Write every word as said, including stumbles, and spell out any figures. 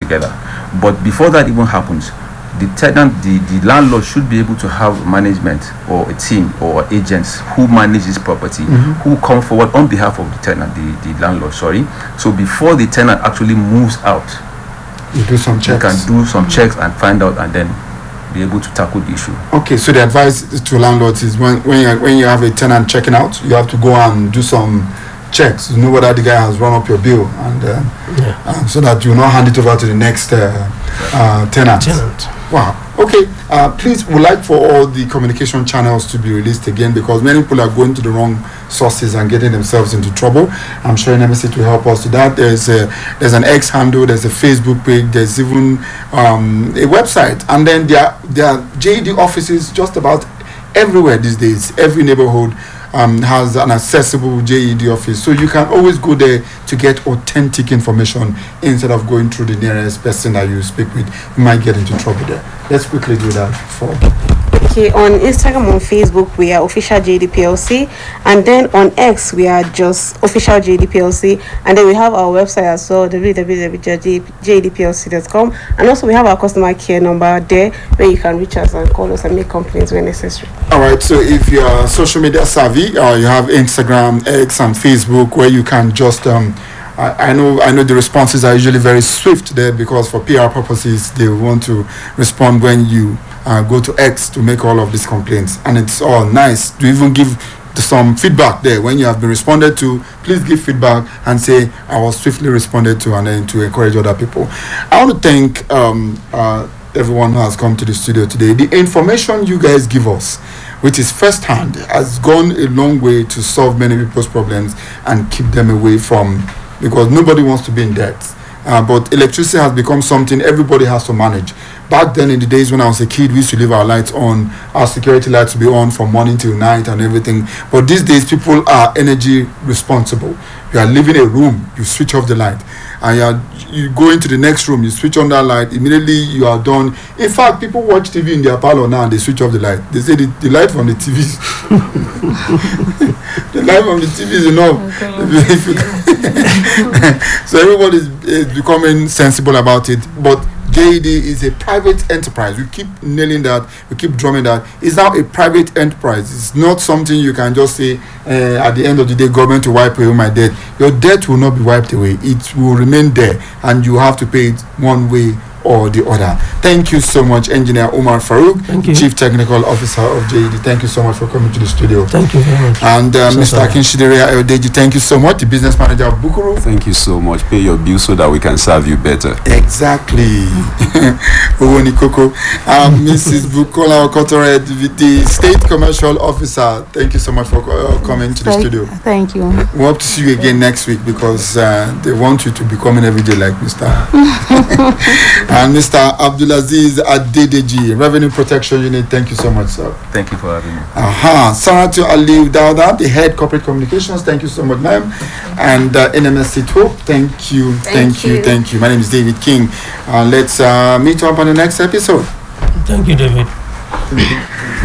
together. But before that even happens, the tenant, the, the landlord should be able to have management or a team or agents who manage this property, mm-hmm. who come forward on behalf of the tenant, the, the landlord, sorry. So before the tenant actually moves out, you do some checks. You can do some mm-hmm. checks and find out and then be able to tackle the issue. Okay, so the advice to landlords is when when you, when you have a tenant checking out, you have to go and do some checks to know whether the guy has run up your bill, and uh, yeah. uh, so that you not hand it over to the next uh, uh, tenant. tenant. Wow. Okay. Uh, please, would like for all the communication channels to be released again, because many people are going to the wrong sources and getting themselves into trouble. I'm sure N M S will help us to that. There's a, there's an X handle, there's a Facebook page, there's even um, a website, and then there are, there are J E D offices just about everywhere these days. Every neighborhood Um, has an accessible J E D office, so you can always go there to get authentic information instead of going through the nearest person that you speak with. You might get into trouble there. Let's quickly do that for. Okay, on Instagram, on Facebook, we are official J D P L C, and then on X, we are just official J D P L C, and then we have our website as well, w w w dot j d p l c dot com, and also we have our customer care number there where you can reach us and call us and make complaints when necessary. All right, so if you are social media savvy, or you have Instagram, X, and Facebook, where you can just um, I, I know I know the responses are usually very swift there, because for P R purposes they want to respond when you uh, go to X to make all of these complaints, and it's all nice to even give some feedback there. When you have been responded to, please give feedback and say I was swiftly responded to, and then to encourage other people. I want to thank um, uh, everyone who has come to the studio today. The information you guys give us, which is first hand, has gone a long way to solve many people's problems and keep them away from, because nobody wants to be in debt. Uh, but electricity has become something everybody has to manage. Back then, in the days when I was a kid, we used to leave our lights on, our security lights to be on from morning till night and everything. But these days, people are energy responsible. You are leaving a room, you switch off the light, and you, are, you go into the next room, you switch on that light, immediately you are done. In fact, people watch T V in their parlor now and they switch off the light. They say the, the light from the T V is the light from the T V is enough. So everybody is, is becoming sensible about it. But J E D is a private enterprise. We keep nailing that. We keep drumming that. It's now a private enterprise. It's not something you can just say uh, at the end of the day, government will wipe away my debt. Your debt will not be wiped away. It will remain there, and you have to pay it one way or the other. Thank you so much, Engineer Umar Farouk, Chief Technical Officer of J E D. Thank you so much for coming to the studio. Thank you very much. And uh, so Mister Akinshidere Ayodeji, thank you so much, the business manager of Bukuru. Thank you so much. Pay your bills so that we can serve you better. Exactly. Owoni Koko. Um, Missus Bukola Okotore, the State Commercial Officer. Thank you so much for uh, coming to the thank, studio. Thank you. We hope to see you again next week, because uh, they want you to be coming every day like Mister And Mister Abdulaziz Adedeji, Revenue Protection Unit. Thank you so much, sir. Thank you for having me. Aha. Saratu Ali Dawda, the Head Corporate Communications. Thank you so much, ma'am. And uh, N M S C Hope. Thank you. Thank, thank you. you. Thank you. My name is David King. Uh, let's uh, meet up on the next episode. Thank you, David.